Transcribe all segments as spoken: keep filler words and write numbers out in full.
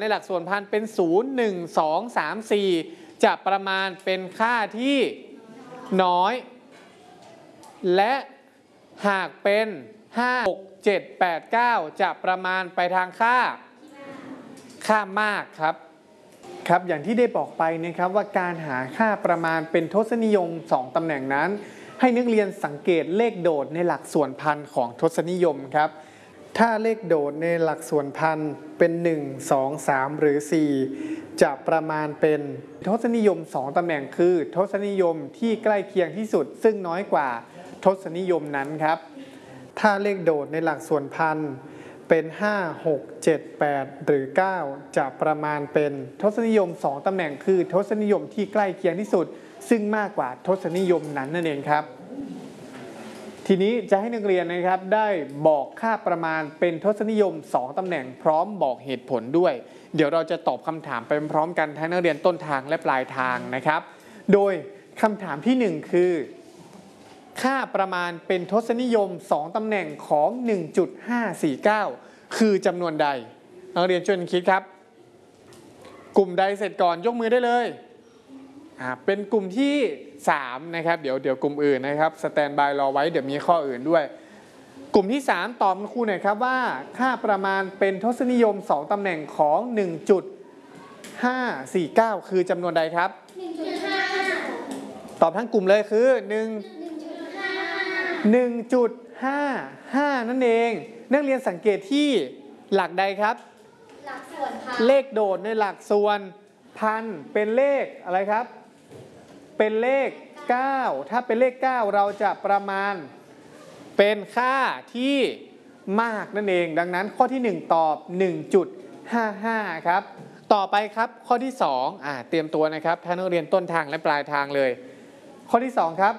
ในหลักส่วนพันเป็นศูนย์ หนึ่ง สอง สาม สี่จะประมาณเป็นค่าที่น้อยและหากเป็นห้า หก เจ็ด แปด เก้าจะประมาณไปทางค่าค่ามากครับครับอย่างที่ได้บอกไปนะครับว่าการหาค่าประมาณเป็นทศนิยมสองตำแหน่งนั้นให้นักเรียนสังเกตเลขโดดในหลักส่วนพันของทศนิยมครับถ้าเลขโดดในหลักส่วนพันเป็นหนึ่ง สอง สาม หรือสี่จะประมาณเป็นทศนิยมสองตำแหน่งคือทศนิยมที่ใกล้เคียงที่สุดซึ่งน้อยกว่าทศนิยมนั้นครับถ้าเลขโดดในหลักส่วนพันเป็นห้า หก เจ็ด แปด หรือเก้าจะประมาณเป็นทศนิยมสองตำแหน่งคือทศนิยมที่ใกล้เคียงที่สุดซึ่งมากกว่าทศนิยมนั้นนั่นเองครับทีนี้จะให้นักเรียนนะครับได้บอกค่าประมาณเป็นทศนิยมสองตำแหน่งพร้อมบอกเหตุผลด้วยเดี๋ยวเราจะตอบคำถามไปพร้อมกันทั้งนักเรียนต้นทางและปลายทางนะครับโดยคำถามที่หนึ่งคือค่าประมาณเป็นทศนิยมสองตำแหน่งของ หนึ่งจุดห้าสี่เก้า คือจำนวนใดนักเรียนช่วยคิดครับกลุ่มใดเสร็จก่อนยกมือได้เลยอ่าเป็นกลุ่มที่สามนะครับเดี๋ยวเดี๋ยวกลุ่มอื่นนะครับสแตนบายรอไว้เดี๋ยวมีข้ออื่นด้วยกลุ่มที่สามตอบครูหน่อยครับว่าค่าประมาณเป็นทศนิยมสองตำแหน่งของ หนึ่งจุดห้าสี่เก้า คือจำนวนใดครับ หนึ่งจุดห้า ตอบทั้งกลุ่มเลยคือหนึ่ง หนึ่งจุดห้าห้า นั่นเองนักเรียนสังเกตที่หลักใดครับหลักส่วนพันเลขโดดในหลักส่วนพันเป็นเลขอะไรครับเป็นเลขเก้าถ้าเป็นเลขเก้าเราจะประมาณเป็นค่าที่มากนั่นเองดังนั้นข้อที่หนึ่งตอบ หนึ่งจุดห้าห้า ครับต่อไปครับข้อที่สองอ่าเตรียมตัวนะครับท่านนักเรียนต้นทางและปลายทางเลยข้อที่สองครับ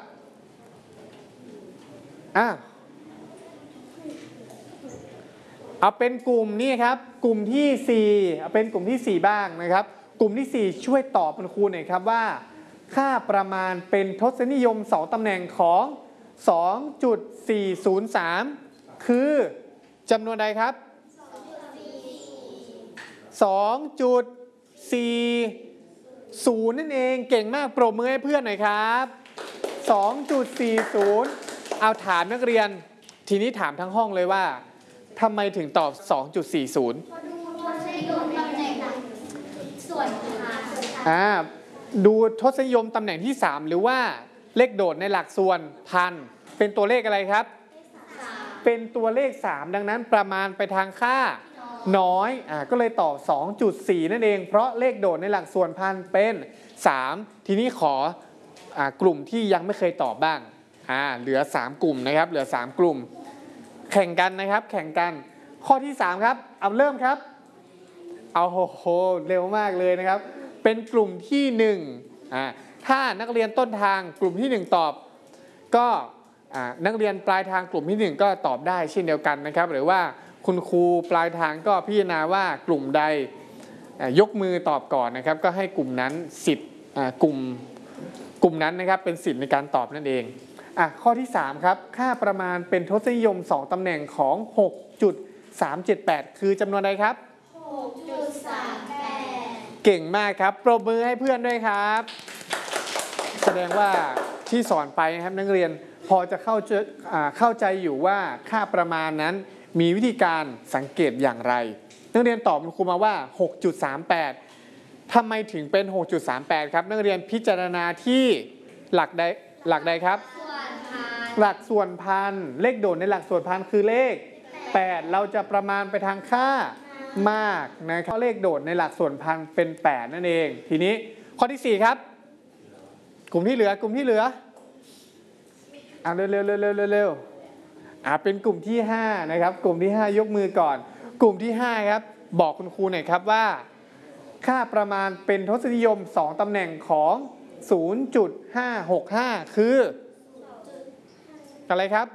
อ่ะเอาเป็นกลุ่มนี้ครับกลุ่มที่สี่เอาเป็นกลุ่มที่สี่บ้างนะครับกลุ่มที่สี่ช่วยตอบคุณครูหน่อยครับว่าค่าประมาณเป็นทศนิยมสองตำแหน่งของ สองจุดสี่ศูนย์สาม คือจำนวนใดครับ สองจุดสี่ศูนย์ นั่นเองเก่งมากปรบมือให้เพื่อนหน่อยครับ สองจุดสี่ศูนย์ เอาถามนักเรียนทีนี้ถามทั้งห้องเลยว่าทำไมถึงตอบ สองจุดสี่ศูนย์ส่วนพันอ่าดูทศนิยมตำแหน่งที่สามหรือว่าเลขโดดในหลักส่วนพันเป็นตัวเลขอะไรครับเป็นตัวเลขสามดังนั้นประมาณไปทางค่าน้อยอ่าก็เลยตอบ สองจุดสี่ นั่นเองเพราะเลขโดดในหลักส่วนพันเป็นสามทีนี้ขออ่ากลุ่มที่ยังไม่เคยตอบบ้างอ่าเหลือสามกลุ่มนะครับเหลือสามกลุ่มแข่งกันนะครับแข่งกันข้อที่สามครับเอาเริ่มครับเอาโหโหเร็วมากเลยนะครับเป็นกลุ่มที่หนึ่งอ่าถ้านักเรียนต้นทางกลุ่มที่หนึ่งตอบก็อ่านักเรียนปลายทางกลุ่มที่หนึ่งก็ตอบได้เช่นเดียวกันนะครับหรือว่าคุณครูปลายทางก็พิจารณาว่ากลุ่มใดยกมือตอบก่อนนะครับก็ให้กลุ่มนั้นสิทธิ์กลุ่มกลุ่มนั้นนะครับเป็นสิทธิ์ในการตอบนั่นเองอ่ะข้อที่สามครับค่าประมาณเป็นทศนิยมสองตำแหน่งของ หกจุดสามเจ็ดแปด คือจำนวนใดครับหกจุดสามแปดเก่งมากครับปรบมือให้เพื่อนด้วยครับแสดงว่าที่สอนไปนะครับนักเรียนพอจะเข้าใจเข้าใจอยู่ว่าค่าประมาณนั้นมีวิธีการสังเกตอย่างไรนักเรียนตอบครูมาว่า หกจุดสามแปด ทำไมถึงเป็น หกจุดสามแปด ครับนักเรียนพิจารณาที่หลักใดหลักใดครับหลักส่วนพันเลขโดดในหลักส่วนพันคือเลขแปดเราจะประมาณไปทางค่ามากนะครับเลขโดดในหลักส่วนพันเป็นแปดนั่นเองทีนี้ข้อที่สี่ครับกลุ่มที่เหลือกลุ่มที่เหลืออ่ะเร็วเร็วเร็วเร็วเร็วอ่ะเป็นกลุ่มที่ห้านะครับกลุ่มที่ห้ายกมือก่อนกลุ่มที่ห้าครับบอกคุณครูหน่อยครับว่าค่าประมาณเป็นทศนิยมสองตำแหน่งของ ศูนย์จุดห้าหกห้า คืออะไรครับ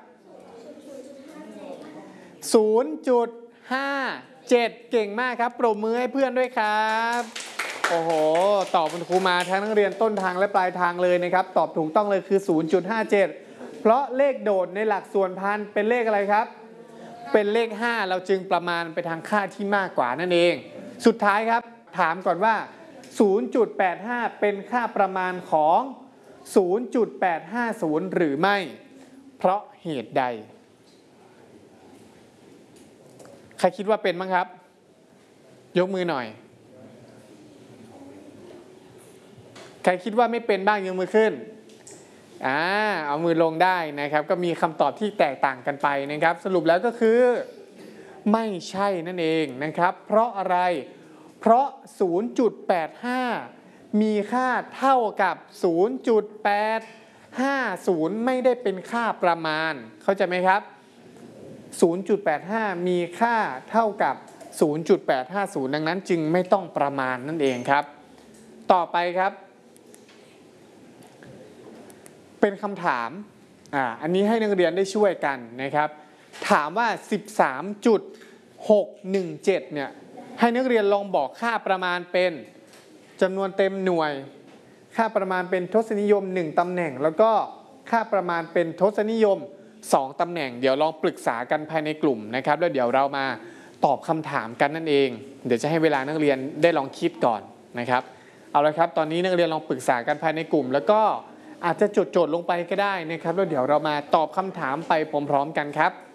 ศูนย์จุดห้าเจ็ด เก่งมากครับปรบมือให้เพื่อนด้วยครับโอ้โหตอบคุณครูมาทั้งนักเรียนต้นทางและปลายทางเลยนะครับตอบถูกต้องเลยคือ ศูนย์จุดห้าเจ็ด เพราะเลขโดดในหลักส่วนพันเป็นเลขอะไรครับเป็นเลขห้าเราจึงประมาณไปทางค่าที่มากกว่านั่นเองสุดท้ายครับถามก่อนว่า ศูนย์จุดแปดห้า เป็นค่าประมาณของ ศูนย์จุดแปดห้าศูนย์ หรือไม่เพราะเหตุใดใครคิดว่าเป็นบ้างครับยกมือหน่อยใครคิดว่าไม่เป็นบ้างยกมือขึ้นอ่าเอามือลงได้นะครับก็มีคำตอบที่แตกต่างกันไปนะครับสรุปแล้วก็คือไม่ใช่นั่นเองนะครับเพราะอะไรเพราะ ศูนย์จุดแปดห้า มีค่าเท่ากับ ศูนย์จุดแปดห้าศูนย์ ไม่ได้เป็นค่าประมาณเข้าใจไหมครับ ศูนย์จุดแปดห้า มีค่าเท่ากับ ศูนย์จุดแปดห้าศูนย์ ดังนั้นจึงไม่ต้องประมาณนั่นเองครับต่อไปครับเป็นคำถามอ่าอันนี้ให้นักเรียนได้ช่วยกันนะครับถามว่า สิบสามจุดหกหนึ่งเจ็ด เนี่ยให้นักเรียนลองบอกค่าประมาณเป็นจำนวนเต็มหน่วยค่าประมาณเป็นทศนิยมหนึ่งตำแหน่งแล้วก็ค่าประมาณเป็นทศนิยมสองตำแหน่งเดี๋ยวลองปรึกษากันภายในกลุ่มนะครับแล้วเดี๋ยวเรามาตอบคำถามกันนั่นเองเดี๋ยวจะให้เวลานักเรียนได้ลองคิดก่อนนะครับเอาละครับตอนนี้นักเรียนลองปรึกษากันภายในกลุ่มแล้วก็อาจจะจดโจทย์ลงไปก็ได้นะครับแล้วเดี๋ยวเรามาตอบคำถามไปพร้อมๆกันครับ